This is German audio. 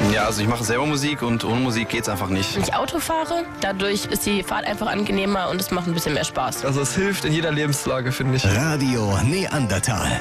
Ja, also ich mache selber Musik und ohne Musik geht's einfach nicht. Wenn ich Auto fahre, dadurch ist die Fahrt einfach angenehmer und es macht ein bisschen mehr Spaß. Also es hilft in jeder Lebenslage, finde ich. Radio Neandertal.